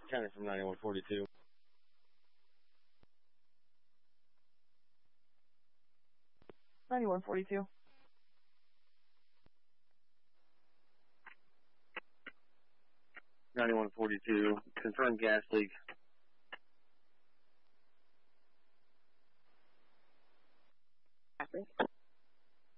County from 9142. Ninety-one 42. 9142. Confirmed gas leak. Copy.